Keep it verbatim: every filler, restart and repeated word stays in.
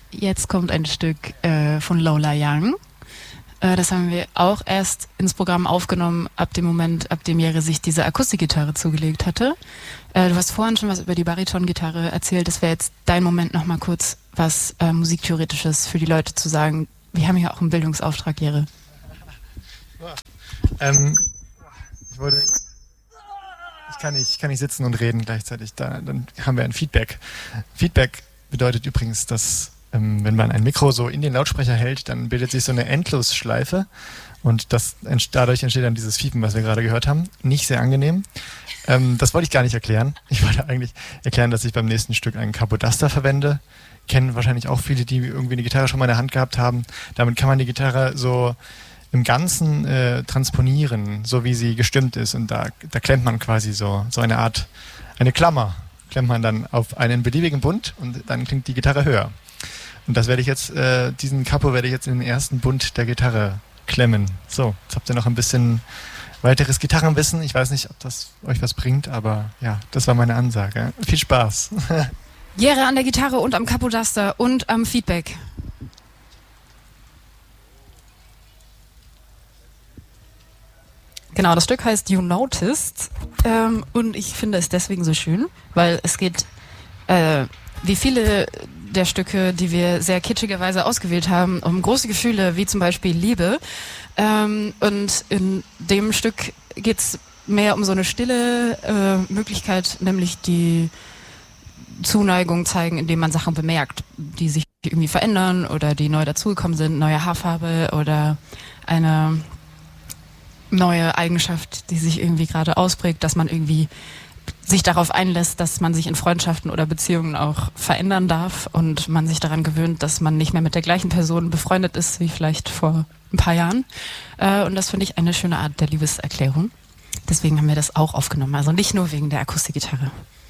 jetzt kommt ein Stück äh, von Lola Young. Äh, das haben wir auch erst ins Programm aufgenommen, ab dem Moment, ab dem Jere sich diese Akustikgitarre zugelegt hatte. Äh, du hast vorhin schon was über die Baritongitarre erzählt. Das wäre jetzt dein Moment, noch mal kurz was äh, Musiktheoretisches für die Leute zu sagen. Wir haben hier auch einen Bildungsauftrag, Jere. Ähm, ich wollte... Ich kann nicht, ich kann nicht sitzen und reden gleichzeitig. Da, dann haben wir ein Feedback. Feedback bedeutet übrigens, dass ähm, wenn man ein Mikro so in den Lautsprecher hält, dann bildet sich so eine Endlosschleife und das, dadurch entsteht dann dieses Fiepen, was wir gerade gehört haben. Nicht sehr angenehm. Ähm, das wollte ich gar nicht erklären. Ich wollte eigentlich erklären, dass ich beim nächsten Stück einen Capodaster verwende. Kennen wahrscheinlich auch viele, die irgendwie eine Gitarre schon mal in der Hand gehabt haben. Damit kann man die Gitarre so im Ganzen äh, transponieren, so wie sie gestimmt ist. Und da, da klemmt man quasi so, so eine Art, eine Klammer, klemmt man dann auf einen beliebigen Bund und dann klingt die Gitarre höher. Und das werde ich jetzt, äh, diesen Capo werde ich jetzt in den ersten Bund der Gitarre klemmen. So, jetzt habt ihr noch ein bisschen weiteres Gitarrenwissen. Ich weiß nicht, ob das euch was bringt, aber ja, das war meine Ansage. Viel Spaß. Jere an der Gitarre und am Capodaster und am Feedback. Genau, das Stück heißt You Noticed ähm, und ich finde es deswegen so schön, weil es geht, äh, wie viele der Stücke, die wir sehr kitschigerweise ausgewählt haben, um große Gefühle, wie zum Beispiel Liebe. Ähm, und in dem Stück geht es mehr um so eine stille äh, Möglichkeit, nämlich die Zuneigung zeigen, indem man Sachen bemerkt, die sich irgendwie verändern oder die neu dazugekommen sind, neue Haarfarbe oder eine neue Eigenschaft, die sich irgendwie gerade ausprägt, dass man irgendwie sich darauf einlässt, dass man sich in Freundschaften oder Beziehungen auch verändern darf und man sich daran gewöhnt, dass man nicht mehr mit der gleichen Person befreundet ist wie vielleicht vor ein paar Jahren. Äh, und das finde ich eine schöne Art der Liebeserklärung. Deswegen haben wir das auch aufgenommen. Also nicht nur wegen der Akustikgitarre.